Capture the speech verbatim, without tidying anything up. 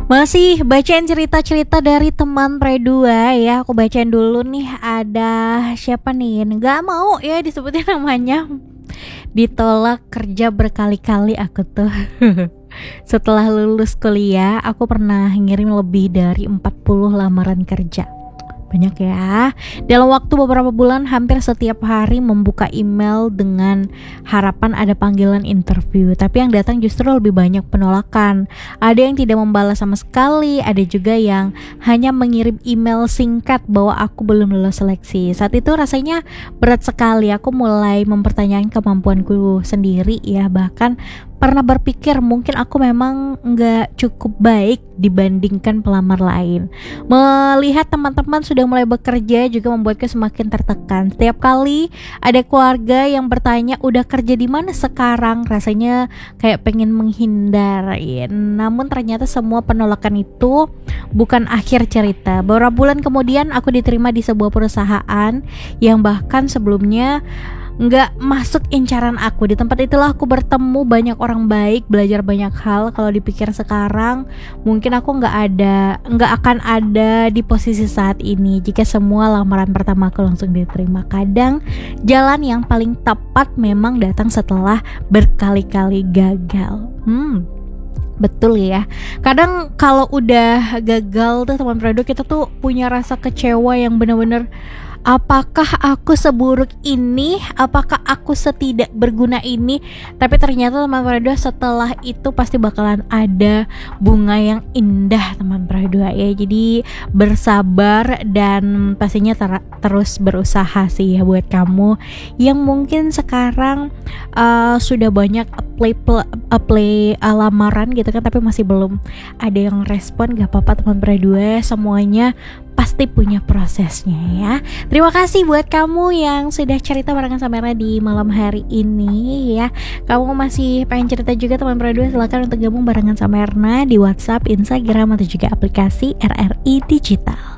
Masih bacain cerita-cerita dari teman pre dua ya. Aku bacain dulu nih, ada siapa nih? Nggak mau ya disebutin namanya. Ditolak kerja berkali-kali aku tuh. Setelah lulus kuliah, aku pernah ngirim lebih dari empat puluh lamaran kerja. Banyak ya. Dalam waktu beberapa bulan, hampir setiap hari membuka email dengan harapan ada panggilan interview. Tapi yang datang justru lebih banyak penolakan. Ada yang tidak membalas sama sekali, ada juga yang hanya mengirim email singkat bahwa aku belum lolos seleksi. Saat itu rasanya berat sekali. Aku mulai mempertanyakan kemampuanku sendiri ya. Bahkan pernah berpikir mungkin aku memang nggak cukup baik dibandingkan pelamar lain. Melihat teman-teman sudah mulai bekerja juga membuatku semakin tertekan. Setiap kali ada keluarga yang bertanya udah kerja di mana sekarang, rasanya kayak pengen menghindar. Namun ternyata semua penolakan itu bukan akhir cerita. Beberapa bulan kemudian aku diterima di sebuah perusahaan yang bahkan sebelumnya nggak masuk incaran aku. Di tempat itulah aku bertemu banyak orang baik, belajar banyak hal. Kalau dipikir sekarang, mungkin aku nggak ada, nggak akan ada di posisi saat ini jika semua lamaran pertama aku langsung diterima. Kadang jalan yang paling tepat memang datang setelah berkali-kali gagal. Hmm. Betul ya. Kadang kalau udah gagal tuh teman produk, kita tuh punya rasa kecewa yang benar-benar, apakah aku seburuk ini? Apakah aku setidak berguna ini? Tapi ternyata teman Pradua setelah itu pasti bakalan ada bunga yang indah teman Pradua ya. Jadi bersabar dan pastinya ter- terus berusaha sih ya buat kamu yang mungkin sekarang uh, sudah banyak apply apply uh, lamaran gitu kan, tapi masih belum ada yang respon. Gak apa-apa teman Pradua, semuanya pasti punya prosesnya ya. Terima kasih buat kamu yang sudah cerita barengan sama Erna di malam hari ini ya. Kamu masih pengen cerita juga teman Pradua, silakan untuk gabung barengan sama Erna di WhatsApp, Instagram atau juga aplikasi R R I Digital.